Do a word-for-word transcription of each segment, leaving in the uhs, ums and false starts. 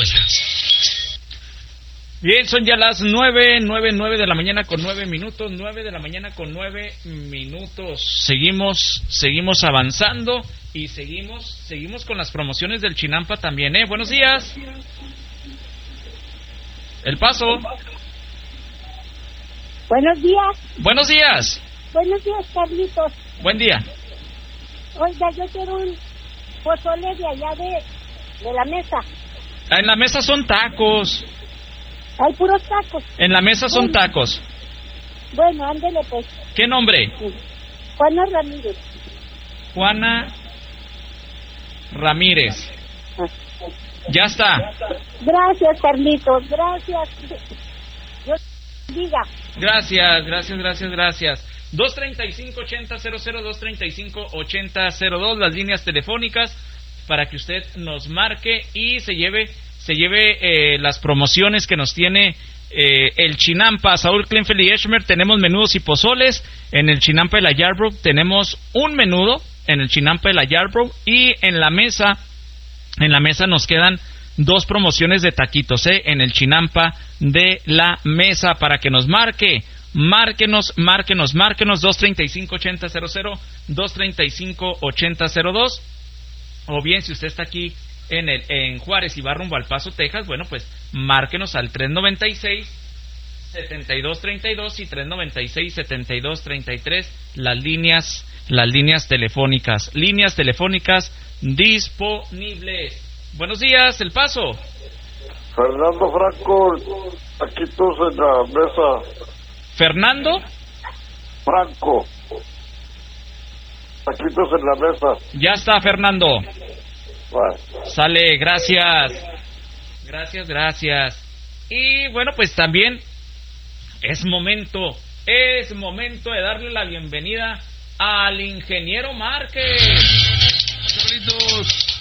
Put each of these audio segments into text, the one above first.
Bien, son ya las nueve, nueve, nueve de la mañana con nueve minutos, nueve de la mañana con nueve minutos. Seguimos, seguimos avanzando y seguimos, seguimos con las promociones del Chinampa también, ¿eh? Buenos días. El Paso. Buenos días. Buenos días. Buenos días, Carlitos. Buen día. Oiga, yo quiero un pozole de allá de, de la mesa. En la mesa son tacos. Hay puros tacos. En la mesa son bueno, tacos. Bueno, ándele pues. ¿Qué nombre? Juana Ramírez. Juana Ramírez. Ah. Ya está. Gracias, Carlitos, gracias. Dios diga. Gracias, gracias, gracias, gracias. dos treinta y cinco, ochenta, cero cero, dos treinta y cinco, ochenta, cero dos, las líneas telefónicas para que usted nos marque y se lleve se lleve eh, las promociones que nos tiene eh, el Chinampa. Saúl Klenfeld y Eschmer, tenemos menudos y pozoles. En el Chinampa de la Yarbrough tenemos un menudo, en el Chinampa de la Yarbrough, y en la mesa, en la mesa nos quedan dos promociones de taquitos, ¿eh? En el Chinampa de la mesa, para que nos marque. Márquenos, márquenos, márquenos, dos treinta y cinco, ochenta, cero cero, dos treinta y cinco, ochenta, cero dos, o bien si usted está aquí en el en Juárez y va rumbo al Paso, Texas, bueno, pues márquenos al tres noventa y seis, setenta y dos treinta y dos y tres noventa y seis, setenta y dos treinta y tres, las líneas, las líneas telefónicas, líneas telefónicas disponibles. Buenos días, El Paso. Fernando Franco, aquí todos en la mesa. Fernando Franco, aquí todos en la mesa. Ya está, Fernando. Bueno. Sale, gracias. Gracias, gracias. Y bueno, pues también es momento, es momento de darle la bienvenida al ingeniero Márquez. Carlitos.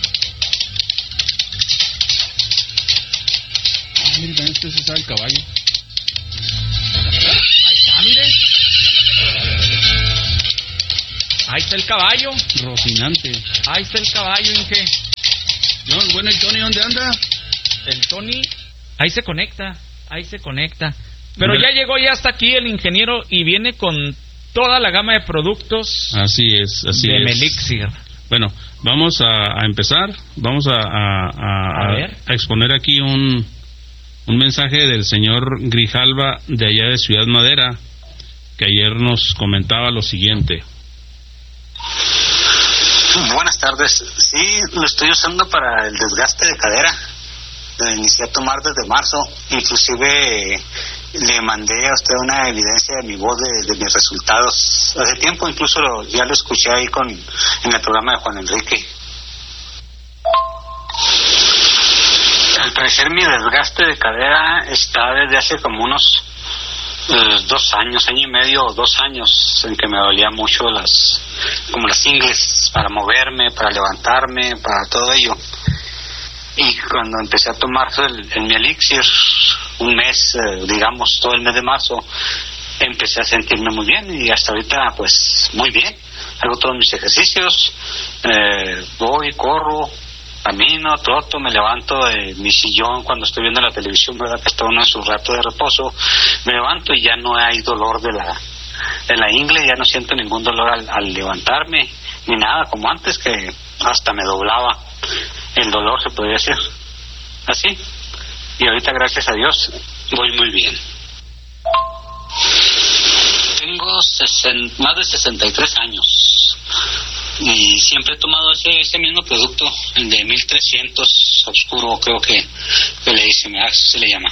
Ah, mire, también usted se sabe el caballo. Ahí está, mire. Ahí está el caballo. Rocinante. Ahí está el caballo, Inge. No, bueno, ¿y Tony dónde anda? El Tony, ahí se conecta, ahí se conecta. Pero ya llegó, ya hasta aquí el ingeniero y viene con toda la gama de productos. Así es, así de es. Melixir. Bueno, vamos a, a empezar. Vamos a, a, a, a, ver. a exponer aquí un, un mensaje del señor Grijalva de allá de Ciudad Madera, que ayer nos comentaba lo siguiente. Buenas tardes. Sí, lo estoy usando para el desgaste de cadera. Lo inicié a tomar desde marzo. Inclusive eh, le mandé a usted una evidencia de mi voz de, de mis resultados hace tiempo. Incluso lo, ya lo escuché ahí con en el programa de Juan Enrique. Al parecer mi desgaste de cadera está desde hace como unos eh, dos años, año y medio o dos años, en que me dolía mucho las como las ingles para moverme, para levantarme, para todo ello. Y cuando empecé a tomar el, el mi elixir, un mes, eh, digamos, todo el mes de marzo, empecé a sentirme muy bien y hasta ahorita, pues, muy bien. Hago todos mis ejercicios, eh, voy, corro, camino, troto, me levanto de mi sillón cuando estoy viendo la televisión, ¿verdad? Que está uno en su rato de reposo, me levanto y ya no hay dolor de la de la ingle, ya no siento ningún dolor al, al levantarme, ni nada, como antes que hasta me doblaba el dolor, se podría decir, así. Y ahorita, gracias a Dios, voy muy bien. Tengo sesen, más de sesenta y tres años y siempre he tomado ese, ese mismo producto, el de mil trescientos oscuro, creo que, que le dice, así se le llama.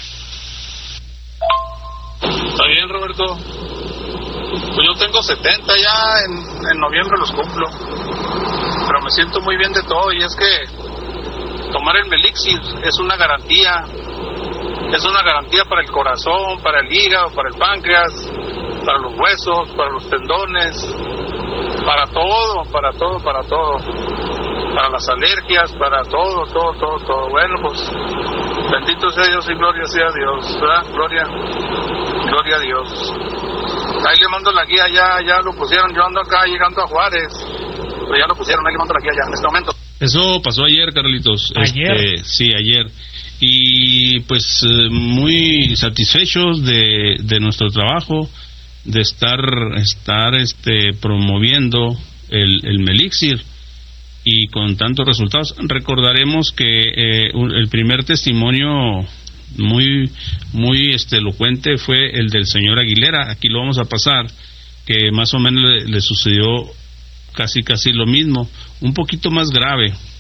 Está bien, Roberto. Pues yo tengo setenta ya, en, en noviembre los cumplo, pero me siento muy bien de todo. Y es que tomar el Melixir es una garantía, es una garantía para el corazón, para el hígado, para el páncreas, para los huesos, para los tendones, para todo, para todo, para todo, para las alergias, para todo, todo, todo, todo. Bueno, pues bendito sea Dios y gloria sea a Dios, ¿verdad? Gloria, gloria a Dios. Ahí le mando la guía, ya, ya lo pusieron, yo ando acá llegando a Juárez, pero ya lo pusieron, ahí le mando la guía ya en este momento. Eso pasó ayer, Carlitos. Ayer. Este, sí, ayer. y pues eh, muy satisfechos de, de nuestro trabajo, de estar estar este promoviendo el, el Melixir y con tantos resultados. Recordaremos que eh, el primer testimonio muy muy este elocuente fue el del señor Aguilera. Aquí lo vamos a pasar, que más o menos le, le sucedió casi casi lo mismo, un poquito más grave.